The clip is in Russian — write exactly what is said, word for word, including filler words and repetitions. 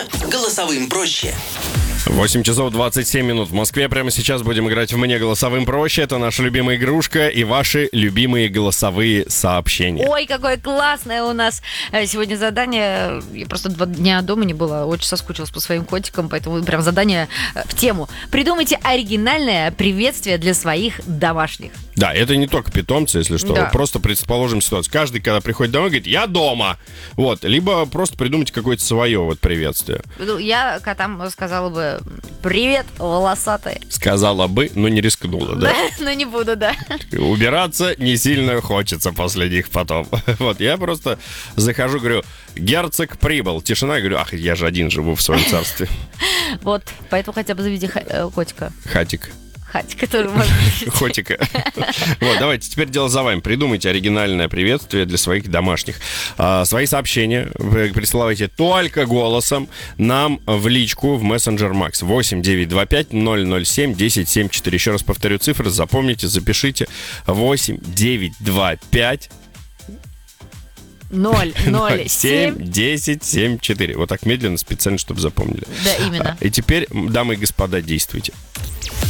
голосовым проще. восемь часов двадцать семь минут в Москве. Прямо сейчас будем играть в «Мне голосовым проще». Это наша любимая игрушка и ваши любимые голосовые сообщения. Ой, какое классное у нас сегодня задание. Я просто два дня дома не была, очень соскучилась по своим котикам, поэтому прям задание в тему. Придумайте оригинальное приветствие для своих домашних. Да, это не только питомцы, если что. Да. Просто предположим ситуацию. Каждый, когда приходит домой, говорит: «Я дома». Вот. Либо просто придумайте какое-то свое вот приветствие. Я котам сказала бы: «Привет, волосатые». Сказала бы, но не рискнула, да? Но не буду, да. Убираться не сильно хочется после них потом. Вот, я просто захожу, говорю: «Герцог прибыл». Тишина, я говорю: ах, я же один живу в своем царстве. Вот, поэтому хотя бы заведи котика. Хатик. Хатик, который может... Хотика. Вот, давайте, теперь дело за вами. Придумайте оригинальное приветствие для своих домашних. А, свои сообщения вы присылайте только голосом нам в личку в мессенджер Макс. восемь девятьсот двадцать пять ноль ноль семь десять семьдесят четыре. Еще раз повторю цифры, запомните, запишите. восемь девятьсот двадцать пять ноль ноль семь десять семьдесят четыре. Вот так медленно, специально, чтобы запомнили. Да, именно. И теперь, дамы и господа, действуйте.